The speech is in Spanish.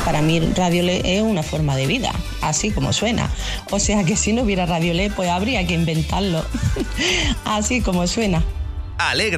Para mí Radiolé es una forma de vida, así como suena. O sea que si no hubiera Radiolé, pues habría que inventarlo, así como suena. Alegre.